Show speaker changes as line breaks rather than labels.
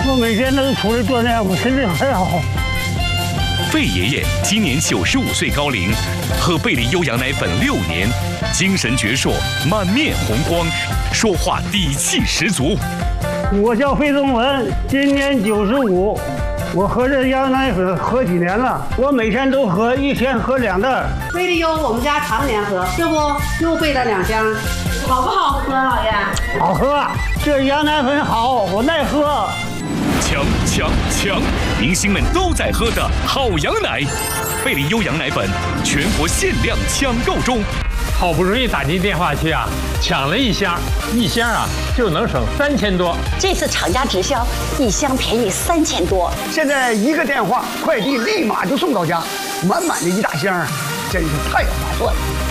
我每天都出来锻炼，我身体很好。
费爷爷今年95岁高龄，喝贝利优羊奶粉6年，精神矍铄，满面红光，说话底气十足。
我叫费宗文，今年95，我喝这羊奶粉喝几年了，我每天都喝，一天喝2袋。
贝利优我们家常年喝，这不又备了2箱，好不好喝，老爷？
好喝，这羊奶粉好，我耐喝。
强！明星们都在喝的好羊奶，贝利优羊奶粉全国限量抢购中。
好不容易打进电话去啊，抢了1箱，1箱啊就能省3000多。
这次厂家直销，1箱便宜3000多。
现在一个电话，快递立马就送到家，满满的一大箱，真是太划算了。